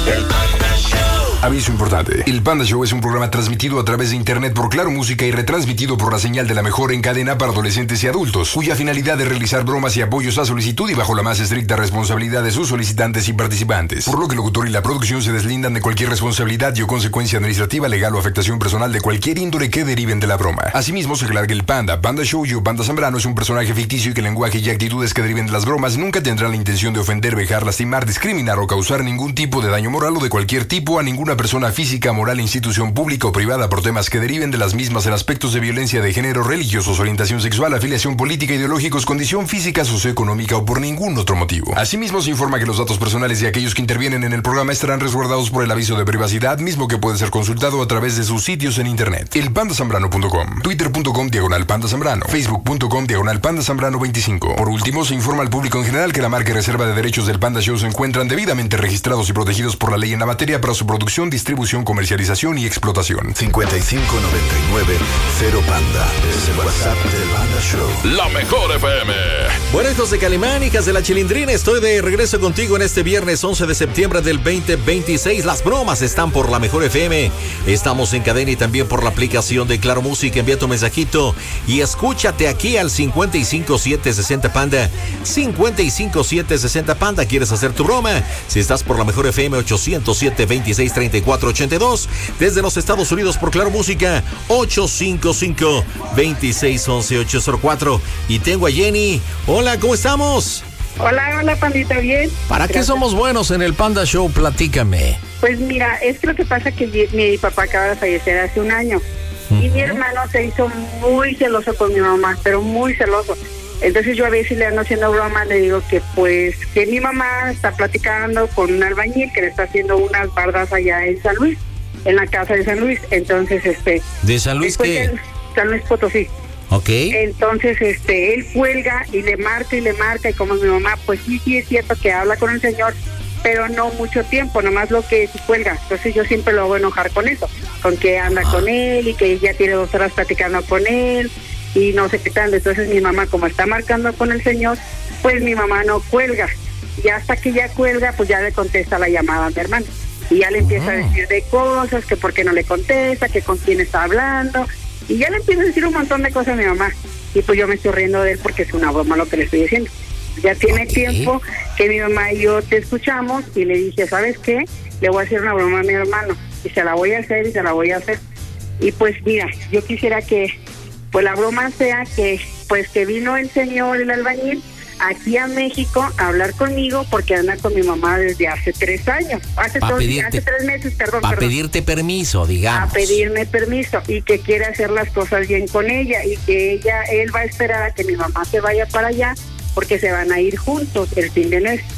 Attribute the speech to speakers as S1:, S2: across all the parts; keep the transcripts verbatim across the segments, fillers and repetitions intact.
S1: El Panda Show.
S2: Aviso importante. El Panda Show es un programa transmitido a través de internet por Claro Música y retransmitido por la señal de la mejor en cadena para adolescentes y adultos, cuya finalidad es realizar bromas y apoyos a solicitud y bajo la más estricta responsabilidad de sus solicitantes y participantes. Por lo que el locutor y la producción se deslindan de cualquier responsabilidad y o consecuencia administrativa, legal o afectación personal de cualquier índole que deriven de la broma. Asimismo, se aclara que el Panda, Panda Show y o Panda Zambrano es un personaje ficticio y que el lenguaje y actitudes que deriven de las bromas nunca tendrán la intención de ofender, vejar, lastimar, discriminar o causar ningún tipo de daño moral o de cualquier tipo a ninguna persona física, moral, institución pública o privada por temas que deriven de las mismas en aspectos de violencia de género, religiosos, orientación sexual, afiliación política, ideológicos, condición física, socioeconómica o por ningún otro motivo. Asimismo, se informa que los datos personales de aquellos que intervienen en el programa estarán resguardados por el aviso de privacidad, mismo que puede ser consultado a través de sus sitios en internet. el panda zambrano punto com, twitter punto com diagonal panda zambrano, facebook punto com diagonal panda zambrano veinticinco. Por último, se informa al público en general que la marca y reserva de derechos del Panda Show se encuentran debidamente registrados y protegidos por la ley en la materia para su producción, distribución, comercialización y explotación.
S3: cincuenta y cinco noventa y nueve cero Panda es el WhatsApp del Panda Show.
S1: La mejor F M.
S4: Bueno, hijos de Calimán, hijas de la Chilindrina, estoy de regreso contigo en este viernes once de septiembre del veinte veintiséis. Las bromas están por la mejor F M. Estamos en cadena y también por la aplicación de Claro Música. Envía tu mensajito y escúchate aquí al cincuenta y cinco siete sesenta Panda. cincuenta y cinco siete sesenta Panda. ¿Quieres hacer tu broma? Si estás por la mejor F M, ochocientos siete veintiséis treinta y cuatro ochenta y dos. Desde los Estados Unidos por Claro Música, ocho cinco cinco veintiséis once ochocientos cuatro. Y tengo a Jenny. Hola, ¿cómo estamos?
S5: Hola, hola, Pandita, ¿bien?
S4: ¿Para
S5: Gracias.
S4: qué somos buenos en el Panda Show? Platícame.
S5: Pues mira, es que lo que pasa es que mi, mi papá acaba de fallecer hace un año. Uh-huh. Y mi hermano se hizo muy celoso con mi mamá, pero muy celoso. Entonces yo a veces le ando haciendo bromas, le digo que pues que mi mamá está platicando con un albañil que le está haciendo unas bardas allá en San Luis, en la casa de San Luis. Entonces, este...
S4: ¿De San Luis qué?
S5: Él, San Luis Potosí.
S4: Ok.
S5: Entonces, este, él cuelga y le marca y le marca, y como mi mamá, pues sí, sí es cierto que habla con el señor, pero no mucho tiempo, nomás lo que sí cuelga. Entonces yo siempre lo hago enojar con eso, con que anda ah. con él y que ya tiene dos horas platicando con él y no sé qué tal. Entonces mi mamá, como está marcando con el señor, pues mi mamá no cuelga. Y hasta que ya cuelga, pues ya le contesta la llamada a mi hermano. Y ya le empieza uh-huh. a decir de cosas, que por qué no le contesta, que con quién está hablando. Y ya le empiezo a decir un montón de cosas a mi mamá. Y pues yo me estoy riendo de él porque es una broma lo que le estoy diciendo. Ya tiene okay. tiempo que mi mamá y yo te escuchamos y le dije, ¿sabes qué? Le voy a hacer una broma a mi hermano. Y se la voy a hacer y se la voy a hacer. Y pues mira, yo quisiera que pues la broma sea que pues que vino el señor, el albañil, aquí a México a hablar conmigo porque anda con mi mamá desde hace tres años. Hace, todo, pedirte, hace tres meses, perdón.
S4: Para pedirte permiso, digamos.
S5: A pedirme permiso y que quiere hacer las cosas bien con ella y que ella, él va a esperar a que mi mamá se vaya para allá porque se van a ir juntos el fin de mes.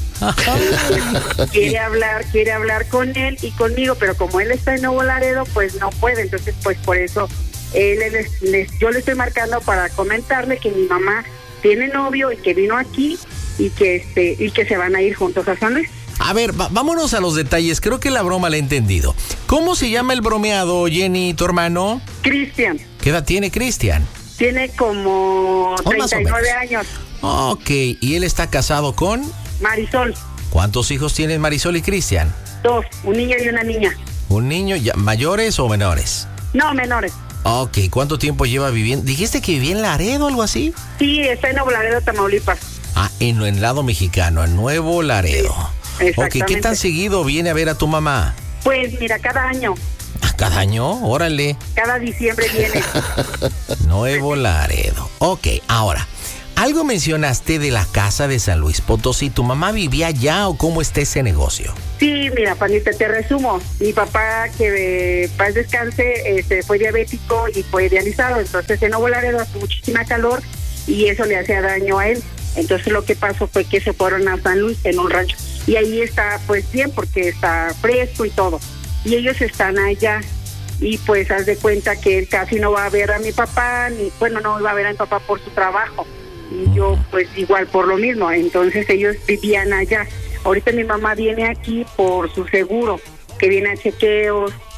S5: quiere hablar, quiere hablar con él y conmigo, pero como él está en Nuevo Laredo, pues no puede. Entonces, pues por eso él les, les, yo le estoy marcando para comentarle que mi mamá tiene novio y que vino aquí y que este y que se van a ir juntos a San Luis.
S4: A ver, va, vámonos a los detalles. Creo que la broma la he entendido. ¿Cómo se llama el bromeado, Jenny, tu hermano?
S5: Cristian.
S4: ¿Qué edad tiene Cristian?
S5: Tiene como oh, treinta y nueve años.
S4: Ok, ¿y él está casado con?
S5: Marisol.
S4: ¿Cuántos hijos tienen Marisol y Cristian?
S5: Dos, un niño y una niña.
S4: ¿Un niño ya, mayores o menores?
S5: No, menores.
S4: Ok, ¿cuánto tiempo lleva viviendo? ¿Dijiste que vivía en Laredo o algo así?
S5: Sí, está en Nuevo Laredo, Tamaulipas.
S4: Ah, en el lado mexicano, en Nuevo Laredo. Sí,
S5: exactamente.
S4: Ok, ¿qué tan seguido viene a ver a tu mamá?
S5: Pues mira, cada año.
S4: ¿Cada año? Órale.
S5: Cada diciembre viene.
S4: Nuevo Laredo. Ok, ahora, algo mencionaste de la casa de San Luis Potosí. ¿Tu mamá vivía allá o cómo está ese negocio?
S5: Sí, mira, Panita, te resumo. Mi papá, que paz descanse, este, fue diabético y fue dializado. Entonces en Nuevo Laredo hace muchísima calor y eso le hacía daño a él. Entonces lo que pasó fue que se fueron a San Luis en un rancho. Y ahí está pues bien porque está fresco y todo. Y ellos están allá. Y pues haz de cuenta que él casi no va a ver a mi papá, ni bueno, no va a ver a mi papá por su trabajo. Y yo pues igual por lo mismo. Entonces ellos vivían allá. Ahorita mi mamá viene aquí por su seguro, que viene a chequeos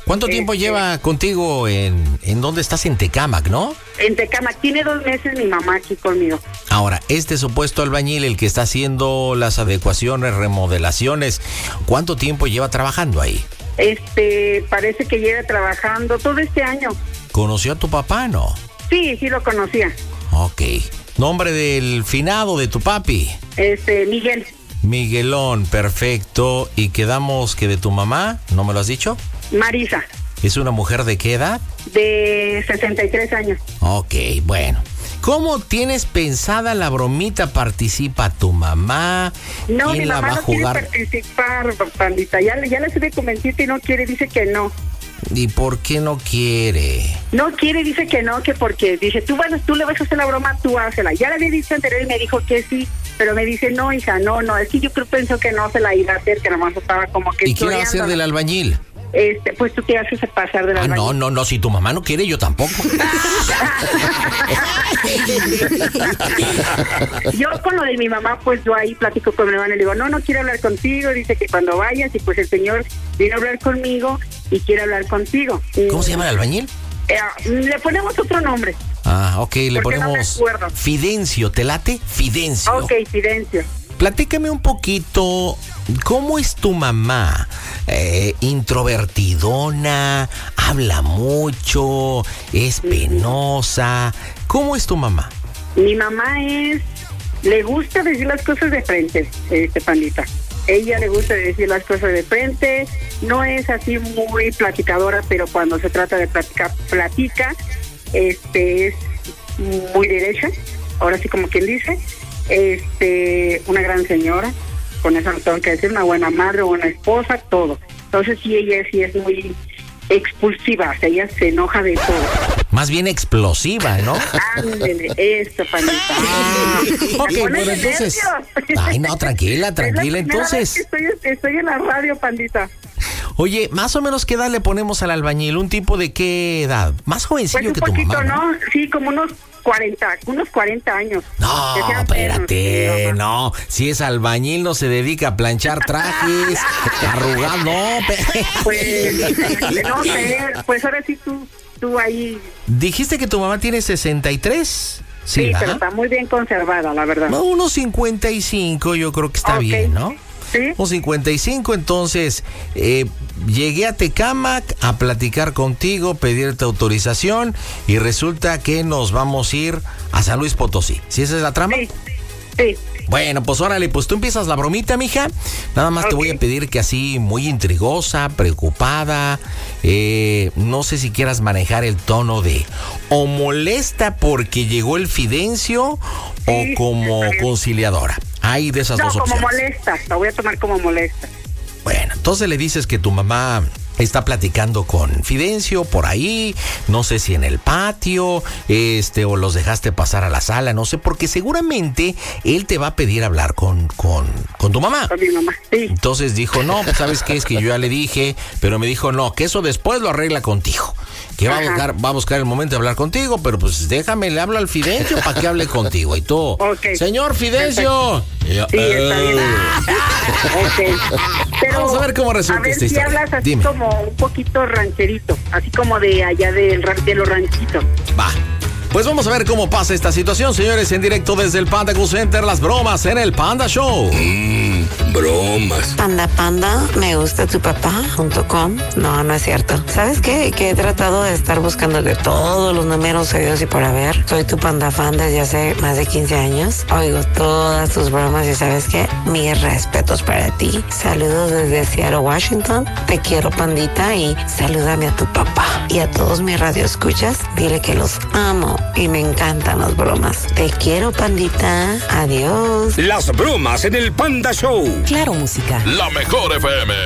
S4: ¿Cuánto tiempo
S5: Este,
S4: lleva contigo en, en dónde estás? En Tecámac, ¿no?
S5: En Tecámac. Tiene dos meses mi mamá aquí conmigo.
S4: Ahora, este supuesto albañil, el que está haciendo las adecuaciones, remodelaciones, ¿cuánto tiempo lleva trabajando ahí?
S5: Este, parece que lleva trabajando todo este año.
S4: ¿Conoció a tu papá, no?
S5: Sí, sí lo conocía.
S4: Ok. ¿Nombre del finado de tu papi?
S5: Este, Miguel.
S4: Miguelón, perfecto. ¿Y quedamos que de tu mamá? ¿No me lo has dicho?
S5: Marisa,
S4: ¿Es una mujer de qué edad?
S5: de sesenta y tres años.
S4: Ok, bueno. ¿Cómo tienes pensada la bromita? ¿Participa tu mamá?
S5: No,
S4: ¿Quién
S5: mi
S4: la
S5: mamá
S4: va a
S5: no quiere
S4: jugar?
S5: participar, pandita. Ya, le- ya la estuve convencida y no quiere, dice que no.
S4: ¿Y por qué no quiere?
S5: No quiere, dice que no, que porque, dice, tú, bueno, tú le vas a hacer la broma, tú hácela. Ya le había dicho anterior y me dijo que sí, pero me dice, no, hija, no, no, es que yo creo pensó que no se la iba a hacer, que nomás estaba como que...
S4: ¿Y quién va a ser
S5: choreándola.
S4: del albañil?
S5: Este, pues tú te haces pasar de la
S4: Ah, no, no, no, si tu mamá no quiere, yo tampoco.
S5: Yo con lo de mi mamá, pues yo ahí platico con mi hermana y le digo, no, no quiero hablar contigo, dice que cuando vayas, y pues el señor viene a hablar conmigo y quiere hablar contigo. Y,
S4: ¿Cómo se llama el albañil?
S5: eh, le ponemos otro nombre.
S4: Ah, ok, le
S5: Porque no me
S4: ponemos
S5: acuerdo.
S4: Fidencio, ¿te late? Fidencio.
S5: Ok, Fidencio.
S4: Platícame un poquito, ¿cómo es tu mamá? Eh, ¿Introvertidona? ¿Habla mucho? ¿Es penosa? ¿Cómo es tu mamá?
S5: Mi mamá es, le gusta decir las cosas de frente, este pandita. Ella le gusta decir las cosas de frente, no es así muy platicadora, pero cuando se trata de platicar, platica, este es muy derecha, ahora sí como quien dice, este, una gran señora, con eso no tengo que decir, una buena madre, buena esposa, todo. Entonces sí, ella sí es muy expulsiva, o sea, ella se enoja de todo.
S4: Más bien explosiva, ¿no?
S5: Ándele, eso, pandita.
S4: Ah, ok,
S5: Me pones
S4: bueno,
S5: de
S4: entonces...
S5: nervios.
S4: Ay, no, tranquila,
S5: Es la
S4: tranquila,
S5: primera vez
S4: entonces.
S5: que Estoy, estoy en la radio, pandita.
S4: Oye, más o menos, ¿qué edad le ponemos al albañil? ¿Un tipo de qué edad? Más
S5: Pues
S4: jovencillo
S5: un
S4: que tu
S5: poquito,
S4: mamá, ¿no?
S5: ¿no? Sí, como unos cuarenta, unos cuarenta años.
S4: No,
S5: Que sean
S4: espérate,
S5: menos, sí, mamá.
S4: no. Si es albañil, no se dedica a planchar trajes, arrugar, no. pe-
S5: Pues, no sé, pues ahora sí tú, tú ahí.
S4: Dijiste que tu mamá tiene sesenta y tres.
S5: Sí,
S4: Sí,
S5: pero
S4: ¿verdad?
S5: está muy bien conservada, la verdad.
S4: No, unos cincuenta y cinco, yo creo que está
S5: Ok.
S4: bien, ¿no?
S5: Sí.
S4: Unos cincuenta y cinco, entonces eh, llegué a Tecámac a platicar contigo, pedirte autorización y resulta que nos vamos a ir a San Luis Potosí. ¿Sí esa es la trama?
S5: Sí, sí.
S4: Bueno, pues órale, pues tú empiezas la bromita, mija. Nada más te
S5: Ok.
S4: voy a pedir que así, muy intrigosa, preocupada, eh, no sé si quieras manejar el tono de o molesta porque llegó el Fidencio
S5: Sí,
S4: o como
S5: está bien.
S4: conciliadora. Hay de esas
S5: No,
S4: dos
S5: como
S4: opciones.
S5: molesta, la voy a tomar como molesta.
S4: Bueno, entonces le dices que tu mamá está platicando con Fidencio por ahí, no sé si en el patio, este, o los dejaste pasar a la sala, no sé, porque seguramente él te va a pedir hablar con, con, con tu mamá.
S5: Con mi mamá, sí.
S4: Entonces dijo, no, pues sabes qué, es que yo ya le dije, pero me dijo, no, que eso después lo arregla contigo. Que va a
S5: Ajá.
S4: buscar, va a buscar el momento de hablar contigo, pero pues déjame, le hablo al Fidencio para que hable contigo. Y tú,
S5: Ok.
S4: señor Fidencio. Y yo,
S5: Sí, está bien.
S4: "Eh".
S5: Ok. Pero,
S4: Vamos a ver cómo resulta
S5: a ver
S4: esta
S5: si
S4: historia.
S5: hablas así
S4: Dime.
S5: como un poquito rancherito, así como de allá del, ran- de los ranchitos.
S4: Va. Pues vamos a ver cómo pasa esta situación, señores, en directo desde el Panda Cool Center, las bromas en el Panda Show.
S1: Mmm, bromas.
S6: Panda Panda, me gusta tu papá punto com. No, no es cierto. ¿Sabes qué? Que he tratado de estar buscando de todos los números oídos y por haber. Soy tu panda fan desde hace más de quince años. Oigo todas tus bromas y ¿sabes qué? Mis respetos para ti. Saludos desde Seattle, Washington. Te quiero, pandita, y salúdame a tu papá. Y a todos mis radioescuchas, dile que los amo y me encantan las bromas. Te quiero, pandita. Adiós.
S7: Las bromas en el Panda Show.
S8: Claro, música.
S1: La mejor F M.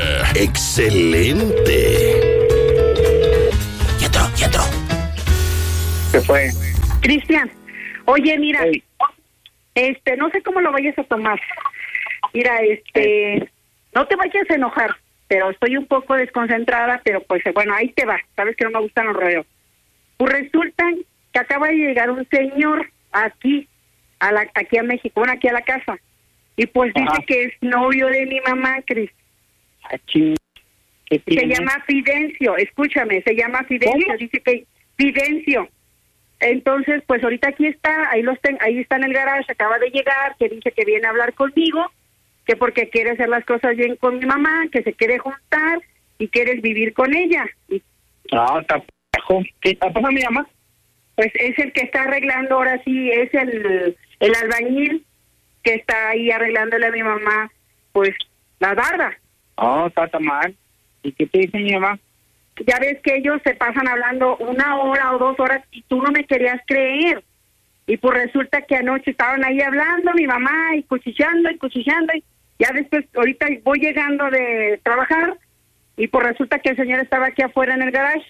S3: Excelente.
S4: Ya entró, ya entró.
S5: Se fue. Cristian, oye, mira, este, no sé cómo lo vayas a tomar. Mira, este, no te vayas a enojar, pero estoy un poco desconcentrada, pero pues bueno, ahí te va. Sabes que no me gustan los rodeos. Pues resulta que acaba de llegar un señor aquí, a la, aquí a México, bueno, aquí a la casa, y pues dice
S9: Ajá.
S5: que es novio de mi mamá, Cris.
S9: Ah, ching.
S5: Se llama Fidencio, escúchame, se llama Fidencio, ¿cómo? Dice que Fidencio. Entonces, pues ahorita aquí está, ahí los ten, ahí está en el garage, acaba de llegar, que dice que viene a hablar conmigo, que porque quiere hacer las cosas bien con mi mamá, que se quiere juntar y quieres vivir con ella. Y,
S8: no, está p***jo. ¿Qué está pasando mi mamá?
S5: Pues es el que está arreglando, ahora sí, es el, el albañil que está ahí arreglándole a mi mamá, pues, la barda.
S8: Oh, está tan mal. ¿Y qué te dice mi mamá?
S5: Ya ves que ellos se pasan hablando una hora o dos horas y tú no me querías creer. Y pues resulta que anoche estaban ahí hablando mi mamá y cuchicheando y cuchicheando. Y ya después, ahorita voy llegando de trabajar y pues resulta que el señor estaba aquí afuera en el garage.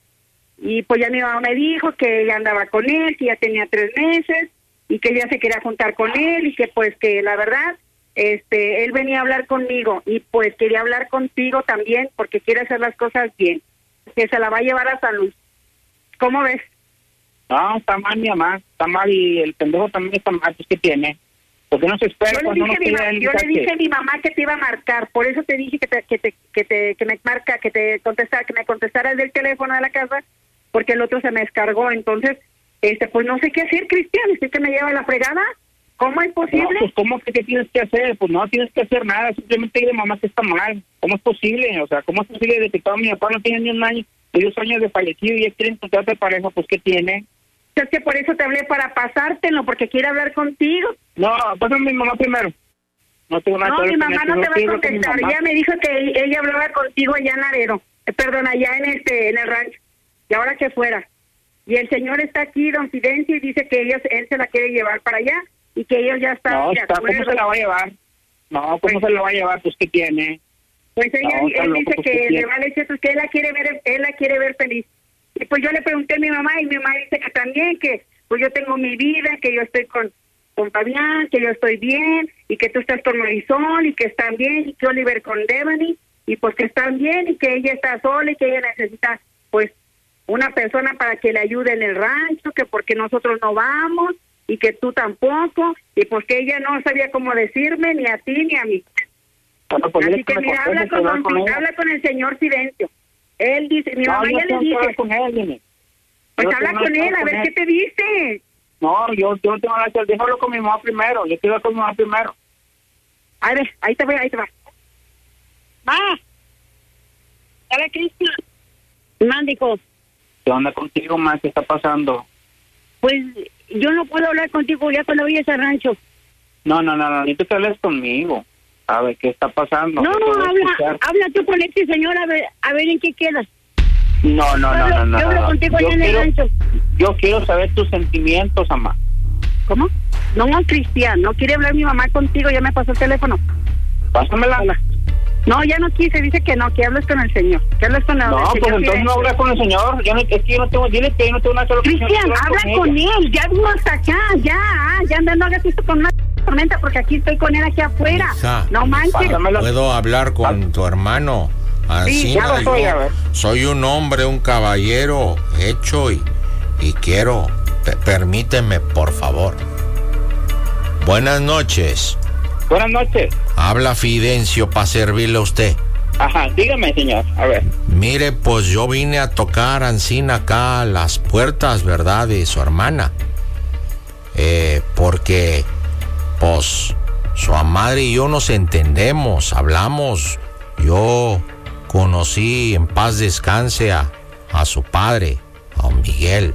S5: Y pues ya mi mamá me dijo que ella andaba con él, que ya tenía tres meses y que ella se quería juntar con él y que pues que la verdad, este, él venía a hablar conmigo y pues quería hablar contigo también porque quiere hacer las cosas bien, que se la va a llevar a San Luis. ¿Cómo ves?
S8: No, está mal mi mamá, está mal y el pendejo también está mal, pues ¿qué tiene? Porque no se espera
S5: yo
S8: cuando
S5: le dije,
S8: uno
S5: mi, ma- yo le dije a mi mamá que te iba a marcar, por eso te dije que te, que te, que te, que me marca, que te contestara, que me contestaras del teléfono de la casa, porque el otro se me descargó. Entonces, este, pues no sé qué hacer, Cristian, ¿es que me lleva la fregada? ¿Cómo es posible?
S8: No, pues ¿cómo que qué tienes que hacer? Pues no tienes que hacer nada, simplemente dile mamá que está mal. ¿Cómo es posible? O sea, ¿cómo es posible de que todo mi papá no tiene ni un año, ni dos años de fallecido y ya quiere encontrarte de pareja? Pues ¿qué tiene?
S5: Es que por eso te hablé, para pasártelo, porque quiere hablar contigo.
S8: No, pásame a mi mamá primero. No tengo nada
S5: No,
S8: que
S5: mi
S8: ver
S5: mamá
S8: con
S5: no
S8: eso,
S5: te va a
S8: quiero con mi
S5: contestar.
S8: mamá.
S5: Ella me dijo que ella hablaba contigo allá en Laredo, eh, perdón, allá en este, en el rancho, y ahora que fuera. Y el señor está aquí, don Fidencio, y dice que ellos, él se la quiere llevar para allá, y que ellos ya están
S8: No,
S5: de
S8: está,
S5: acuerdo.
S8: ¿cómo se la va a llevar? No, ¿cómo
S5: Pues-
S8: se la va a llevar? Pues ¿qué tiene?
S5: Pues ella,
S8: No, está
S5: él
S8: loco,
S5: dice
S8: pues,
S5: que
S8: ¿qué
S5: le
S8: tiene?
S5: vale eso, que él la quiere ver, él la quiere ver feliz. Y pues yo le pregunté a mi mamá, y mi mamá dice que también, que pues yo tengo mi vida, que yo estoy con, con Fabián, que yo estoy bien, y que tú estás con Marisol, y que están bien, y que Oliver con Devani, y pues que están bien, y que ella está sola, y que ella necesita, pues, una persona para que le ayude en el rancho, que porque nosotros no vamos, y que tú tampoco, y pues que ella no sabía cómo decirme, ni a ti, ni a mí.
S8: Bueno, pues dile
S5: Así que
S8: me
S5: mira, habla
S8: conteste,
S5: con,
S8: hablar
S5: don,
S8: con ella.
S5: habla con el señor Fidencio. Él dice, mi
S8: No,
S5: mamá
S8: yo
S5: ya le
S8: tengo que hablar
S5: dice,
S8: con él, dime.
S5: pues
S8: Yo
S5: habla
S8: tengo
S5: con
S8: que
S5: él,
S8: hablar
S5: a ver
S8: con
S5: qué
S8: él.
S5: te dice.
S8: No, yo, yo no tengo nada que hacer. Déjalo con mi mamá primero. Yo quiero hablar con mi mamá primero.
S5: A ver, ahí te voy, ahí te va. Va. Dale, Cristian. Mándico.
S8: ¿Qué onda contigo, ma? ¿Qué está pasando?
S5: Pues yo no puedo hablar contigo ya cuando vayas al rancho.
S8: No, no, no, no. Necesito que hables conmigo. A ver, ¿qué está pasando?
S5: No,
S8: ¿Qué
S5: no,
S8: puedo
S5: habla,
S8: escuchar?
S5: habla tú con este señor a ver, a ver en qué quedas.
S8: No, no, no,
S5: Yo
S8: no,
S5: hablo-
S8: no.
S5: yo hablo
S8: no.
S5: contigo
S8: Yo
S5: allá en el
S8: quiero,
S5: rancho.
S8: yo quiero saber tus sentimientos, mamá.
S5: ¿Cómo? No, Cristian, no quiere hablar mi mamá contigo, ya me pasó el teléfono.
S8: Pásamela.
S5: Hola. No, ya no quise, dice que no, que hables con el señor. Que hables con la,
S8: No,
S5: el
S8: pues
S5: señor
S8: entonces no
S5: Fidencio.
S8: hablas con el señor. Yo no, es que yo no tengo, dile que yo no tengo nada que hablar con el
S5: Cristian,
S8: señor, quiero
S5: habla con
S8: ella.
S5: él, ya vino hasta acá, ya, ah, ya anda, no hagas esto con más tormenta porque aquí estoy con él aquí afuera.
S4: Hija.
S5: No manches.
S8: Pásamela.
S4: ¿Puedo hablar con tu hermano? Así
S5: Sí,
S8: ya lo
S4: no,
S8: soy,
S4: yo
S8: a ver.
S4: soy un hombre, un caballero hecho y, y quiero, pe- permíteme, por favor. Buenas noches.
S8: Buenas noches.
S4: Habla Fidencio para servirle a usted.
S8: Ajá, dígame, señor. A ver.
S4: Mire, pues yo vine a tocar Ancina acá a las puertas, ¿verdad? De su hermana. Eh, porque, pues, su madre y yo nos entendemos, hablamos. Yo conocí en paz descanse a, a su padre, a don Miguel.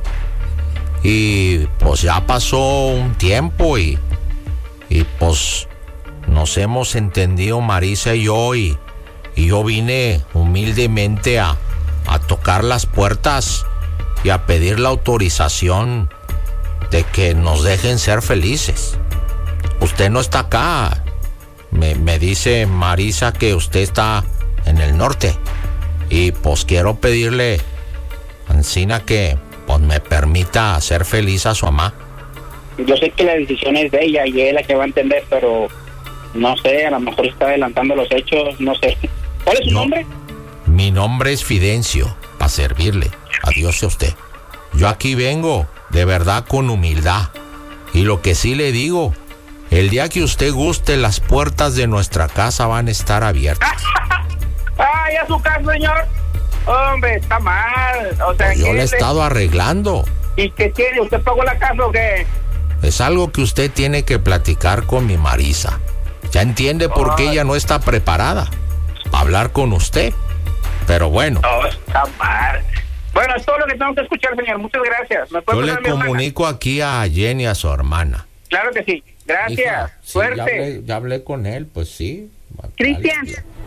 S4: Y pues ya pasó un tiempo y, y pues nos hemos entendido Marisa y yo y, y yo vine humildemente a, a tocar las puertas y a pedir la autorización de que nos dejen ser felices. Usted no está acá. Me, me dice Marisa que usted está en el norte. Y pues quiero pedirle, Ancina, que pues me permita hacer feliz a su mamá.
S8: Yo sé que la decisión es de ella y ella es la que va a entender, pero no sé, a lo mejor está adelantando los hechos, no sé. ¿Cuál es su
S4: No.
S8: nombre?
S4: Mi nombre es Fidencio, para servirle. Adiós a usted. Yo aquí vengo, de verdad, con humildad. Y lo que sí le digo, el día que usted guste, las puertas de nuestra casa van a estar abiertas.
S8: Ay, allá a su casa, señor? Hombre, está mal. O sea,
S4: Pues yo
S8: ¿qué
S4: le he
S8: le-
S4: estado arreglando.
S8: ¿Y qué tiene? ¿Usted pagó la casa o qué?
S4: Es algo que usted tiene que platicar con mi Marisa. Ya entiende por qué
S8: Ay.
S4: ella no está preparada para hablar con usted. Pero bueno,
S8: No, está mal. Bueno, es todo lo que tengo que escuchar, señor. Muchas gracias. ¿Me puede
S4: yo le
S8: pasar mi hermana?
S4: comunico aquí a Jenny, a su hermana.
S8: Claro que sí. Gracias.
S4: Hija, sí,
S8: Suerte.
S4: Ya hablé, ya hablé con él, pues sí.
S5: Cristian.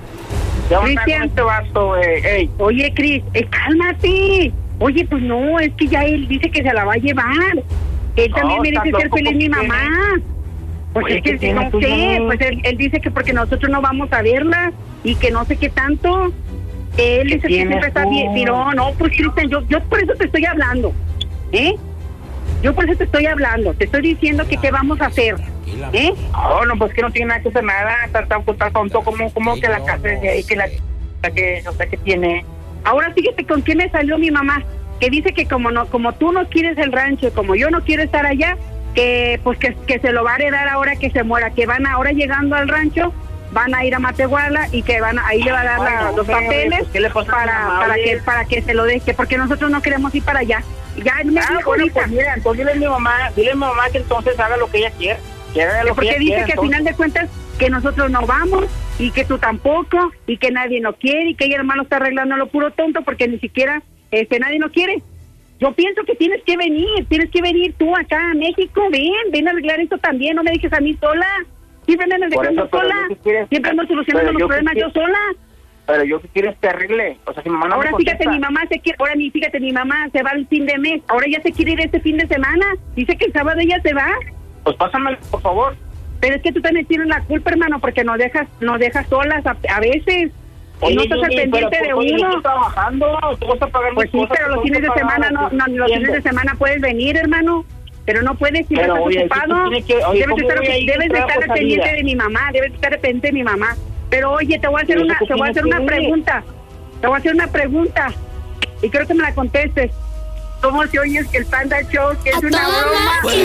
S8: Ya va a estar
S5: Cristian.
S8: con este vato, eh. Ey.
S5: Oye, Cris, eh, cálmate. Oye, pues no, es que ya él dice que se la va a llevar. Él
S8: No,
S5: también merece
S8: estás
S5: ser
S8: loco,
S5: feliz mi
S8: ¿por qué?
S5: mamá. Pues
S8: Oye,
S5: es
S8: ¿qué
S5: que
S8: tiene
S5: no
S8: tú,
S5: sé,
S8: no?
S5: pues él, él dice que porque nosotros no vamos a verla y que no sé qué tanto. Él
S8: ¿Qué
S5: dice que
S8: tienes
S5: siempre está
S8: tú?
S5: bien. Tiró, no, pues Cristian, yo, yo por eso te estoy hablando. ¿Eh? Yo por eso te estoy hablando. Te estoy diciendo que qué vamos a hacer. ¿Eh?
S8: No, no, pues que no tiene nada que hacer nada. Está tan tan tonto como, como que la casa es de ahí, que la que, o sea, que tiene.
S5: Ahora fíjate con qué me salió mi mamá, que dice que como no, como tú no quieres el rancho, como yo no quiero estar allá, que pues que, que se lo va a heredar ahora que se muera, que van ahora llegando al rancho, van a ir a Matehuala y que van a- ahí le va a dar
S8: Ay,
S5: la-
S8: no,
S5: los
S8: hombre,
S5: papeles
S8: pues, ¿qué le pasa a mi
S5: para
S8: mamá,
S5: para
S8: oye?
S5: que para que se lo deje, porque nosotros no queremos ir para allá. Ya me
S8: Ah,
S5: dijo
S8: bueno,
S5: ahorita,
S8: pues mira, entonces dile a mi mamá, dile a mi mamá que entonces haga lo que ella quiera. Que haga lo que
S5: porque
S8: ella
S5: dice
S8: quiera,
S5: que al
S8: entonces.
S5: final de cuentas que nosotros no vamos y que tú tampoco y que nadie no quiere y que ella hermano está arreglando lo puro tonto porque ni siquiera este nadie no quiere. Yo pienso que tienes que venir, tienes que venir tú acá a México, ven, ven a arreglar esto también, no me dejes a mí sola. Siempre me andas
S8: Por
S5: dejando
S8: eso, pero
S5: sola,
S8: yo sí quiero-
S5: siempre ando solucionando
S8: pero
S5: los
S8: yo sí
S5: problemas yo
S8: quiero-
S5: sola.
S8: Pero yo que quiero es que arregle. O sea, si mi mamá no
S5: Ahora
S8: me
S5: fíjate,
S8: contesta,
S5: mi mamá se quiere, ahora ni fíjate, mi mamá se va el fin de mes, ahora ya se quiere ir este fin de semana, dice que el sábado ella se va.
S8: pues pásamelo, por favor.
S5: Pero es que tú también tienes la culpa, hermano, porque nos dejas, nos dejas solas a, a veces. y no estás al
S8: Yuli,
S5: pendiente
S8: pero,
S5: de
S8: pues, oye, yo
S5: uno.
S8: estoy trabajando, tú vas a pagar
S5: Pues
S8: mis
S5: sí,
S8: cosas,
S5: pero
S8: tú
S5: los fines de
S8: vas a pagar,
S5: semana no,
S8: tú
S5: no, los
S8: entiendo.
S5: fines de semana puedes venir, hermano. Pero no puedes, si
S8: Pero,
S5: estás
S8: oye,
S5: ocupado.
S8: tú tienes que- oye,
S5: debes
S8: ¿cómo
S5: estar,
S8: voy a ir
S5: debes de
S8: trabajo
S5: estar al
S8: salida?
S5: pendiente de mi mamá, debes de estar al pendiente de mi mamá. Pero oye, te voy a hacer
S8: Pero
S5: una,
S8: eso
S5: te voy a
S8: tienes
S5: hacer
S8: que
S5: una
S8: ir.
S5: pregunta. Te voy a hacer una pregunta. Y creo que me la contestes. ¿Cómo se oye el Panda Show? Que es
S9: A
S5: una
S9: toda
S5: broma.
S9: máquina.